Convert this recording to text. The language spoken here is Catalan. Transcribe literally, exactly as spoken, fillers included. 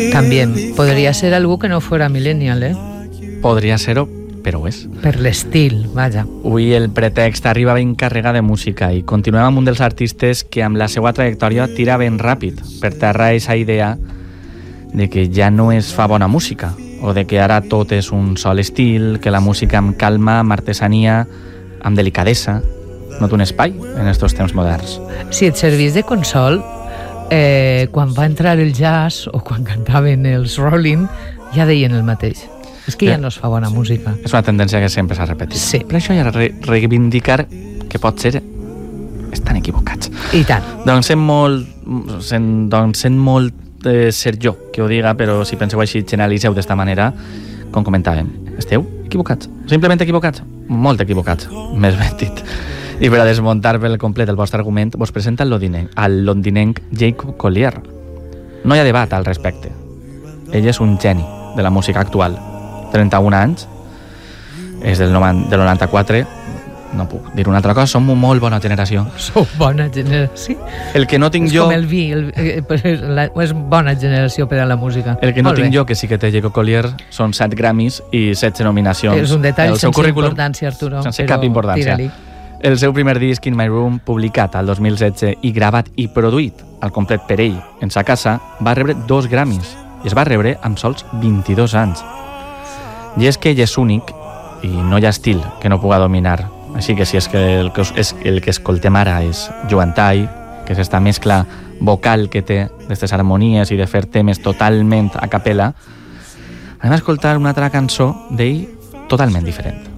También podría ser algo que no fuera millennial, ¿eh? Podria ser-ho, però ho és. Per l'estil, vaja. Avui el pretext arriba ben carregat de música i continuem amb un dels artistes que amb la seva trajectòria tira ben ràpid per terra aquesta idea de que ja no es fa bona música o de que ara tot és un sol estil, que la música amb calma, amb artesania, amb delicadesa, no té un espai en estos temps moderns. Si et servís de consol, eh, quan va entrar el jazz o quan cantaven els Rolling, ja deien el mateix. És que ja no es fa bona música. És una tendència que sempre s'ha repetit. Sí. Per això hi ha de re reivindicar que pot ser estan equivocats. I tant. Doncs sent molt, sent, doncs sent molt de ser jo que ho diga, però si penseu així, generalitzeu d'esta manera, com comentàvem, esteu equivocats. Simplement equivocats. Molt equivocats, més ben dit. I per a desmuntar per complet el vostre argument, vos presenta el londinenc, el londinenc Jacob Collier. No hi ha debat al respecte. Ell és un geni de la música actual. trenta-un anys, és del, del noranta-quatre, no puc dir una altra cosa, som una molt bona generació. Sou bona generació. El que no tinc és jo... És com el vi, el, la, és bona generació per a la música. El que no molt tinc bé. jo, que sí que té Jacob Collier, són set Grammys i setze nominacions. És un detall el seu sense currículum, importància, Arturo. sense cap importància. El seu primer disc, In My Room, publicat al dos mil setze i gravat i produït al complet per ell en sa casa, va rebre dos Grammys i es va rebre amb sols vint-i-dos anys. I és que ell és únic i no hi ha estil que no puga dominar. Així que si és que el que, és el que escoltem ara és Joan Tai, que és esta mescla vocal que té d'aquestes harmonies i de fer temes totalment a capella, anem a escoltar una altra cançó d'ell totalment diferent.